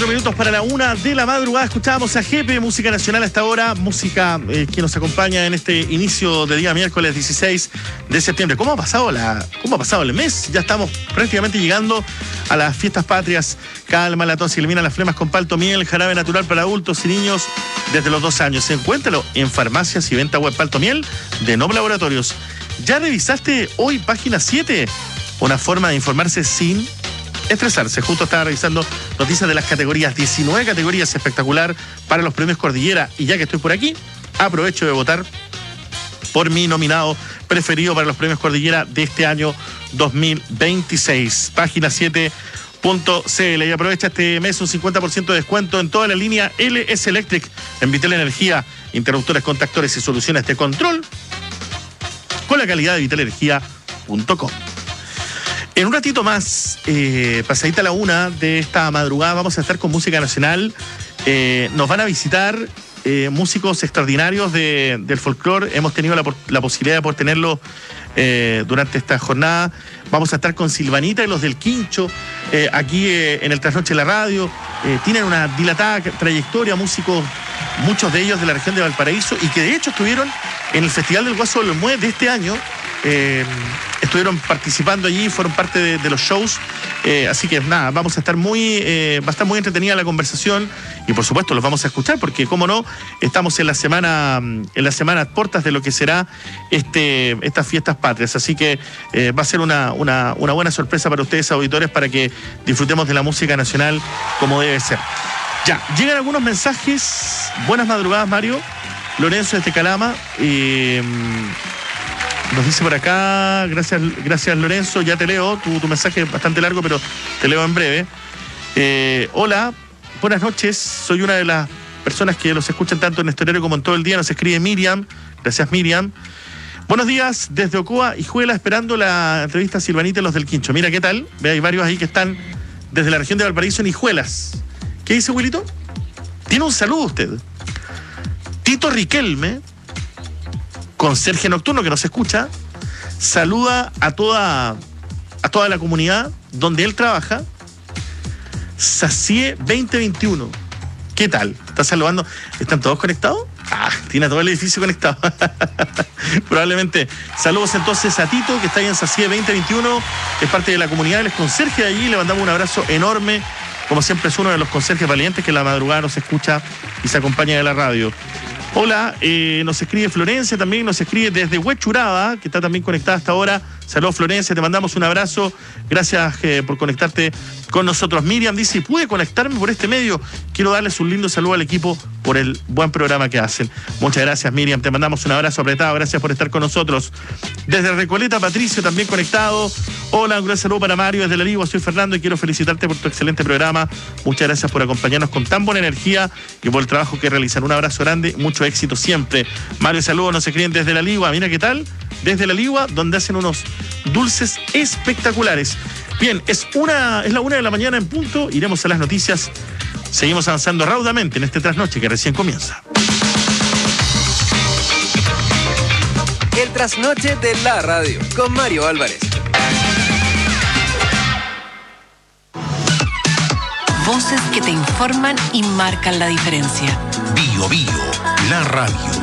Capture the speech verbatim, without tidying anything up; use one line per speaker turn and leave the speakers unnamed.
minutos para la una de la madrugada. Escuchábamos a Jepe, música nacional hasta ahora, música eh, que nos acompaña en este inicio de día miércoles dieciséis de septiembre. ¿Cómo ha pasado la, cómo ha pasado el mes? Ya estamos prácticamente llegando a las fiestas patrias. Calma la tos y elimina las flemas con palto miel, jarabe natural para adultos y niños desde los dos años. Encuéntralo en farmacias y venta web Palto Miel de Noble Laboratorios. ¿Ya revisaste hoy página siete? Una forma de informarse sin estresarse. Justo estaba revisando noticias de las categorías, diecinueve categorías, espectacular para los premios Cordillera. Y ya que estoy por aquí, aprovecho de votar por mi nominado preferido para los premios Cordillera de este año dos mil veintiséis. Página siete punto c l. Y aprovecha este mes un cincuenta por ciento de descuento en toda la línea L S Electric, en Vitel Energía, interruptores, contactores y soluciones de control con la calidad de vitel energía punto com. En un ratito más, eh, pasadita a la una de esta madrugada, vamos a estar con música nacional. Eh, nos van a visitar eh, músicos extraordinarios de, del folclore. Hemos tenido la, la posibilidad de poder tenerlo eh, durante esta jornada. Vamos a estar con Silvanita y los del Quincho, eh, aquí eh, en el Trasnoche de la Radio. Eh, tienen una dilatada trayectoria, músicos, muchos de ellos de la región de Valparaíso, y que de hecho estuvieron en el Festival del Guaso de los Mues de este año. Eh, estuvieron participando allí, fueron parte de, de los shows, eh, así que nada, vamos a estar muy, eh, va a estar muy entretenida la conversación y por supuesto los vamos a escuchar porque, cómo no, estamos en la semana, en las semanas portas de lo que será este, estas fiestas patrias, así que eh, va a ser una, una, una buena sorpresa para ustedes, auditores, para que disfrutemos de la música nacional como debe ser. Ya, llegan algunos mensajes. Buenas madrugadas, Mario. Lorenzo desde Calama. Eh, Nos dice por acá, gracias, gracias Lorenzo, ya te leo, tu, tu mensaje es bastante largo, pero te leo en breve. Eh, hola, buenas noches, soy una de las personas que los escuchan tanto en este horario como en todo el día, nos escribe Miriam, gracias Miriam. Buenos días, desde Ocoa y Juela, esperando la entrevista a Silvanita y los del Quincho. Mira, ¿qué tal? Ve, hay varios ahí que están desde la región de Valparaíso en Hijuelas. ¿Qué dice, Wilito? Tiene un saludo usted. Tito Riquelme, conserje nocturno que nos escucha, saluda a toda, a toda la comunidad donde él trabaja. Sacie veinte veintiuno. ¿Qué tal? ¿Está saludando? ¿Están todos conectados? Ah, tiene todo el edificio conectado. Probablemente. Saludos entonces a Tito, que está ahí en Sacie veinte veintiuno, es parte de la comunidad, él es conserje de allí, le mandamos un abrazo enorme. Como siempre es uno de los conserjes valientes que en la madrugada nos escucha y se acompaña de la radio. Hola, eh, nos escribe Florencia también, nos escribe desde Huechuraba, que está también conectada hasta ahora. Saludos, Florencia, te mandamos un abrazo. Gracias eh, por conectarte con nosotros. Miriam dice, pude conectarme por este medio. Quiero darles un lindo saludo al equipo por el buen programa que hacen. Muchas gracias, Miriam, te mandamos un abrazo apretado. Gracias por estar con nosotros. Desde Recoleta, Patricio, también conectado. Hola, un gran saludo para Mario desde La Ligua. Soy Fernando y quiero felicitarte por tu excelente programa. Muchas gracias por acompañarnos con tan buena energía y por el trabajo que realizan. Un abrazo grande, mucho éxito siempre. Mario, saludos, nos escriben desde La Ligua. Mira qué tal, desde La Ligua, donde hacen unos dulces espectaculares. Bien, es una, es la una de la mañana en punto. Iremos a las noticias. Seguimos avanzando raudamente en este trasnoche que recién comienza.
El trasnoche de la radio con Mario Álvarez.
Voces que te informan y marcan la diferencia.
Bio Bio, la radio.